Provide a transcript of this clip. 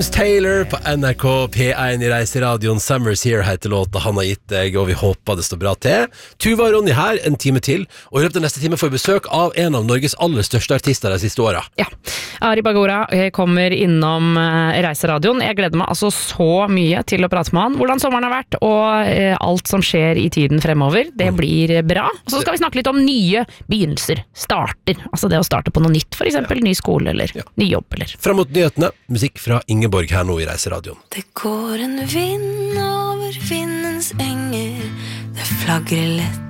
Taylor på NRK P1 I Reiseradioen. Summer's Here heter låta han har gitt deg, og vi håper det står bra til. Tuva og Ronny her, en time til, og I løpet av neste time får vi besøk av en av Norges aller største artister de siste årene. Ja, Ari Bagora kommer innom Reiseradioen. Jeg gleder meg altså så mye til å prate med han. Hvordan sommeren har vært, og alt som skjer I tiden fremover. Det blir bra. Og så skal vi snakke litt om nye begynnelser, starter. Altså det å starte på noe nytt, for eksempel ny skole eller ny jobb. Eller. Frem mot nyhetene, musikk fra Ingeborg her nå I Reiseradioen. Det går en vind over vindens enger, det flagrer lett